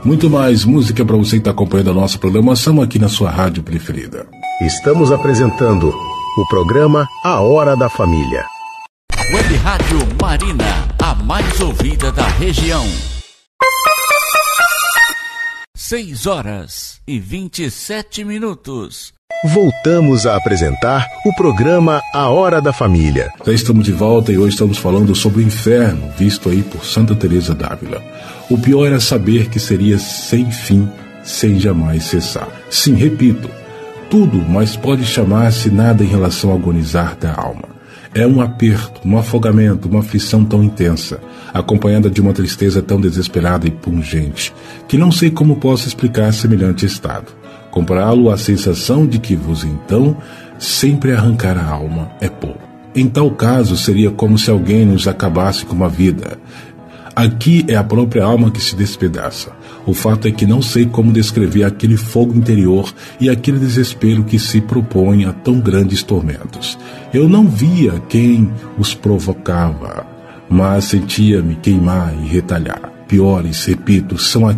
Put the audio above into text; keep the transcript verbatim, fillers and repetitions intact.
Muito mais música para você que está acompanhando a nossa programação aqui na sua rádio preferida. Estamos apresentando o programa A Hora da Família. Web Rádio Marina, a mais ouvida da região. seis horas e vinte e sete minutos. Voltamos a apresentar o programa A Hora da Família. Já estamos de volta e hoje estamos falando sobre o inferno, visto aí por Santa Teresa d'Ávila. O pior era saber que seria sem fim, sem jamais cessar. Sim, repito, tudo, mas pode chamar-se nada em relação ao agonizar da alma. É um aperto, um afogamento, uma aflição tão intensa, acompanhada de uma tristeza tão desesperada e pungente, que não sei como posso explicar semelhante estado. Compará-lo à sensação de que vos então sempre arrancar a alma é pouco. Em tal caso, seria como se alguém nos acabasse com uma vida. Aqui é a própria alma que se despedaça. O fato é que não sei como descrever aquele fogo interior e aquele desespero que se propõe a tão grandes tormentos. Eu não via quem os provocava, mas sentia-me queimar e retalhar. Piores, repito, são